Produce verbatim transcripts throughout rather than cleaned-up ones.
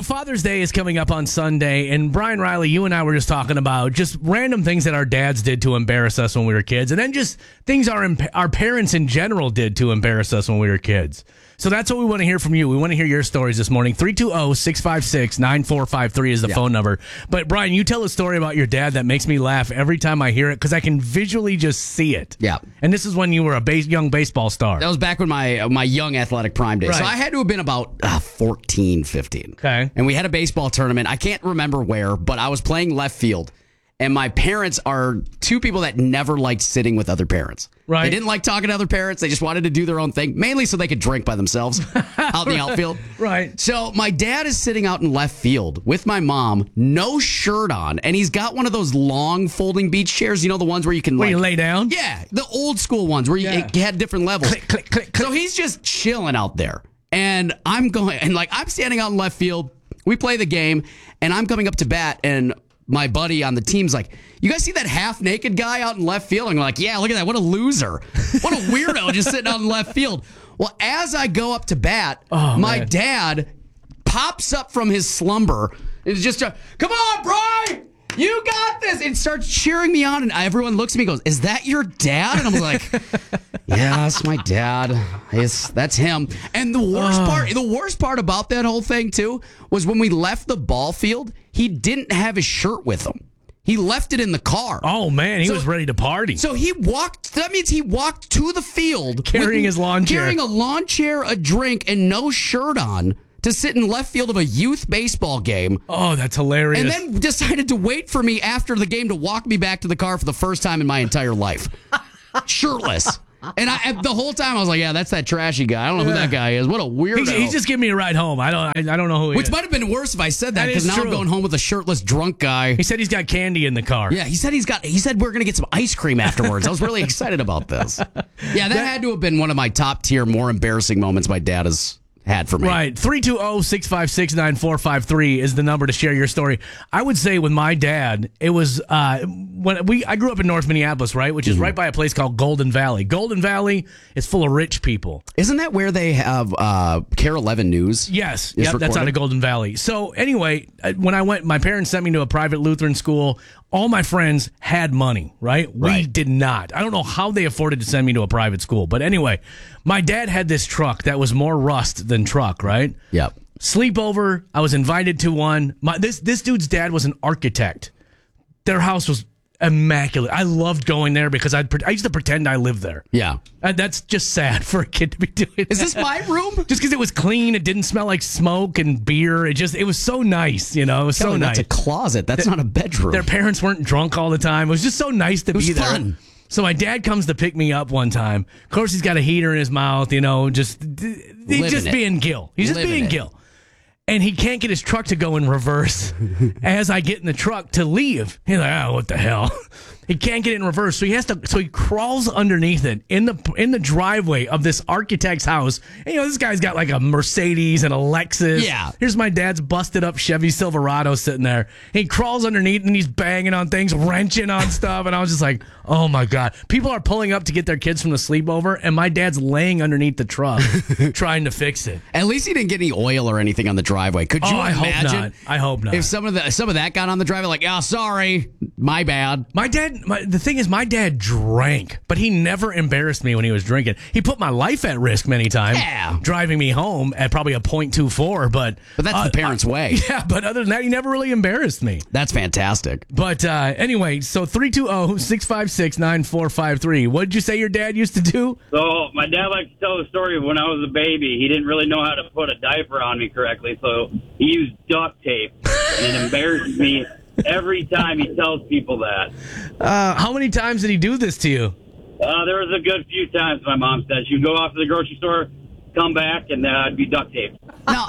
Father's Day is coming up on Sunday, and Brian Riley, you and I were just talking about just random things that our dads did to embarrass us when we were kids, and then just things our our parents in general did to embarrass us when we were kids. So that's what we want to hear from you. We want to hear your stories this morning. three two zero, six five six, nine four five three is the yeah. phone number. But, Brian, you tell a story about your dad that makes me laugh every time I hear it because I can visually just see it. Yeah. And this is when you were a base, young baseball star. That was back when my uh, my young athletic prime days. Right. So I had to have been about uh, fourteen, fifteen. Okay. And we had a baseball tournament. I can't remember where, but I was playing left field. And my parents are two people that never liked sitting with other parents. Right. They didn't like talking to other parents. They just wanted to do their own thing, mainly so they could drink by themselves out in the outfield. Right. So my dad is sitting out in left field with my mom, no shirt on, and he's got one of those long folding beach chairs. You know, the ones where you can where like, you lay down? Yeah, the old school ones where you, Yeah. it had different levels. Click, click, click, click. So he's just chilling out there. And I'm going, and like I'm standing out in left field. We play the game, and I'm coming up to bat, and my buddy on the team's like, you guys see that half naked guy out in left field? And I'm like, yeah, look at that. What a loser. What a weirdo just sitting out in left field. Well, as I go up to bat, oh, my man. dad pops up from his slumber. It's just a, come on, Brian, you got this. And starts cheering me on. And everyone looks at me and goes, is that your dad? And I'm like, yeah, that's my dad. It's, that's him. And the worst oh. part, the worst part about that whole thing, too, was when we left the ball field, he didn't have his shirt with him. He left it in the car. Oh, man, he so, was ready to party. So he walked, that means he walked to the field. Carrying with, his lawn chair. Carrying a lawn chair, a drink, and no shirt on to sit in left field of a youth baseball game. Oh, that's hilarious. And then decided to wait for me after the game to walk me back to the car for the first time in my entire life. Shirtless. And I, the whole time I was like, yeah, that's that trashy guy. I don't know who that guy is. What a weirdo. He's, he's just giving me a ride home. I don't I, I don't know who he Which is. might have been worse if I said that, That because is now true. I'm going home with a shirtless drunk guy. He said he's got candy in the car. Yeah, he said he's got. He said we're gonna get some ice cream afterwards. I was really excited about this. Yeah, that, that had to have been one of my top tier, more embarrassing moments my dad has had for me. Right. three two zero, six five six, nine four five three is the number to share your story. I would say with my dad, it was uh, when we I grew up in North Minneapolis, right, which is Mm-hmm. right by a place called Golden Valley. Golden Valley is full of rich people. Isn't that where they have uh, Care eleven News? Yes. Is Yep, that's out recorded? of Golden Valley. So anyway, uh, when I went, my parents sent me to a private Lutheran school. All my friends had money, right? We Right. did not. I don't know how they afforded to send me to a private school. But anyway, my dad had this truck that was more rust than truck, right? Yep. Sleepover. I was invited to one. My, this this dude's dad was an architect. Their house was immaculate. I loved going there because I'd, pre- I used to pretend I lived there. Yeah. And that's just sad for a kid to be doing. Is that. this my room? Just because it was clean, it didn't smell like smoke and beer. It just it was so nice, you know. It was so Kelly, nice. That's a closet. That's not a bedroom. Their parents weren't drunk all the time. It was just so nice to It was be there. fun. So my dad comes to pick me up one time. Of course, he's got a heater in his mouth, you know, just he's Living just it. being Gil. He's just Living being it. Gil. And he can't get his truck to go in reverse as I get in the truck to leave. He's like, oh, what the hell? He can't get it in reverse, so he has to. So he crawls underneath it in the in the driveway of this architect's house. And, you know, this guy's got like a Mercedes and a Lexus. Yeah. Here's my dad's busted up Chevy Silverado sitting there. He crawls underneath and he's banging on things, wrenching on stuff. And I was just like, oh my God. People are pulling up to get their kids from the sleepover, and my dad's laying underneath the truck trying to fix it. At least he didn't get any oil or anything on the driveway. Could you Oh, I hope imagine? not. I hope not. If some of the some of that got on the driveway, like, oh, sorry, my bad. My dad, my, the thing is, my dad drank, but he never embarrassed me when he was drinking. He put my life at risk many times, Yeah. driving me home at probably a point two four. But But that's uh, the parents' uh, way. Yeah, but other than that, he never really embarrassed me. That's fantastic. But uh, anyway, so three two zero, six five six, nine four five three. What did you say your dad used to do? So my dad likes to tell the story of when I was a baby. He didn't really know how to put a diaper on me correctly, so he used duct tape, and it embarrassed me every time he tells people that. Uh, how many times did he do this to you? Uh, there was a good few times, my mom said. She'd go off to the grocery store, come back, and uh, I'd be duct taped. Now,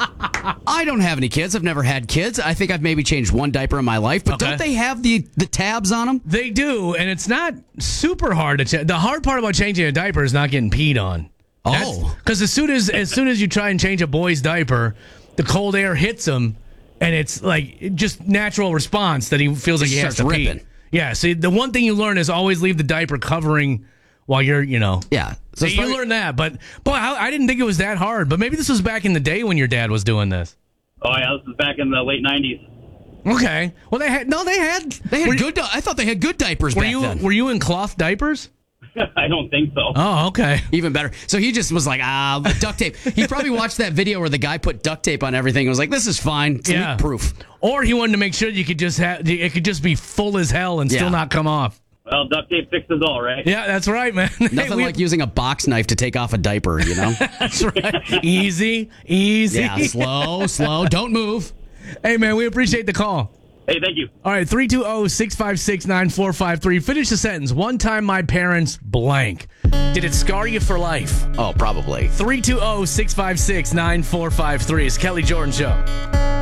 I don't have any kids. I've never had kids. I think I've maybe changed one diaper in my life, but Okay. don't they have the, the tabs on them? They do, and it's not super hard to change. The hard part about changing a diaper is not getting peed on. Oh. Because as soon as as soon as you try and change a boy's diaper, the cold air hits him, and it's like just natural response that he feels like he has to starts pee. ripping. Yeah. So the one thing you learn is always leave the diaper covering while you're, you know. Yeah. So it's you probably- learn that, but boy, I, I didn't think it was that hard. But maybe this was back in the day when your dad was doing this. Oh, yeah, this was back in the late nineties. Okay. Well, they had no. They had. They had were, good. I thought they had good diapers Were back you then. Were you in cloth diapers? I don't think so. Oh, okay. Even better. So he just was like, ah, duct tape. He probably watched that video where the guy put duct tape on everything and was like, this is fine. It's Yeah. leak proof. Or he wanted to make sure you could just have it could just be full as hell and Yeah. still not come off. Well, duct tape fixes all, right? Yeah, that's right, man. Hey, Nothing we- like using a box knife to take off a diaper, you know? That's right. Easy, easy. Yeah, slow, slow. Don't move. Hey, man, we appreciate the call. Hey, thank you. All right, three two zero, six five six, nine four five three. Finish the sentence. One time my parents blank. Did it scar you for life? Oh, probably. three two zero, six five six, nine four five three. It's Kelly Jordan Show.